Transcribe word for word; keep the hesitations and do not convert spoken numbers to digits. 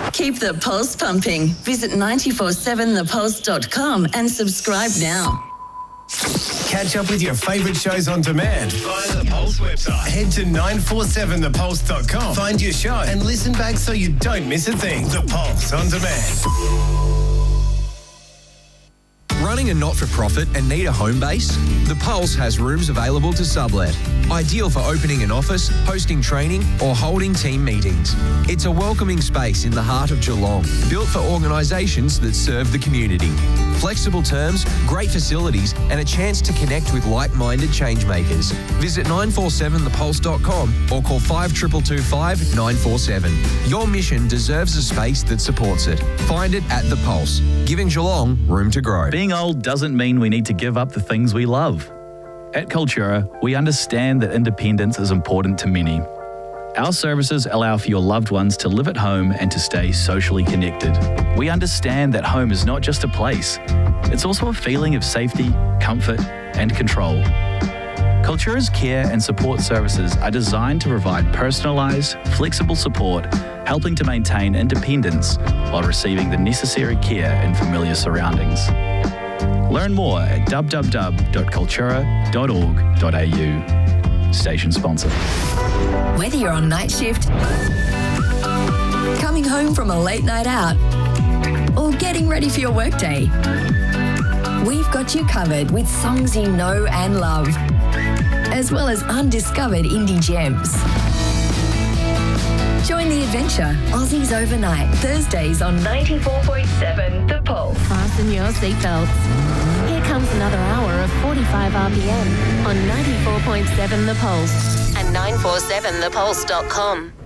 Keep the pulse pumping. Visit nine four seven the pulse dot com and subscribe now. Catch up with your favourite shows on demand via the Pulse website. Head to nine four seven the pulse dot com. Find your show and listen back so you don't miss a thing. The Pulse on demand. Running a not-for-profit and need a home base? The Pulse has rooms available to sublet. Ideal for opening an office, hosting training or holding team meetings. It's a welcoming space in the heart of Geelong, built for organisations that serve the community. Flexible terms, great facilities and a chance to connect with like-minded changemakers. Visit nine four seven the pulse dot com or call five two two two five nine four seven. Your mission deserves a space that supports it. Find it at The Pulse, giving Geelong room to grow. Being old doesn't mean we need to give up the things we love. At Cultura, we understand that independence is important to many. Our services allow for your loved ones to live at home and to stay socially connected. We understand that home is not just a place, it's also a feeling of safety, comfort, and control. Cultura's care and support services are designed to provide personalised, flexible support, helping to maintain independence while receiving the necessary care in familiar surroundings. Learn more at w w w dot cultura dot org dot a u. Station sponsor. Whether you're on night shift, coming home from a late night out, or getting ready for your workday, we've got you covered with songs you know and love, as well as undiscovered indie gems. Join the adventure, Aussies Overnight, Thursdays on ninety-four point seven The Pulse. Fasten your seatbelts. Here comes another hour of forty-five R P M on ninety-four point seven The Pulse and nine four seven the pulse dot com.